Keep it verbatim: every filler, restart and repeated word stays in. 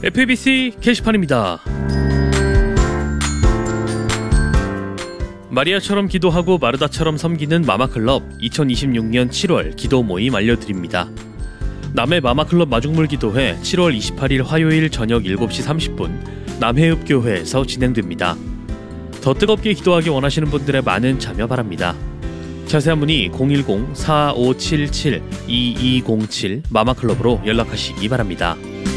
에프에이비씨 게시판입니다. 마리아처럼 기도하고 마르다처럼 섬기는 마마클럽 이천이십육 년 칠월 기도 모임 알려드립니다. 남해 마마클럽 마중물 기도회 칠월 이십팔일 화요일 저녁 일곱 시 삼십 분 남해읍교회에서 진행됩니다. 더 뜨겁게 기도하기 원하시는 분들의 많은 참여 바랍니다. 자세한 문의 공일공 사오칠칠 이이공칠 마마클럽으로 연락하시기 바랍니다.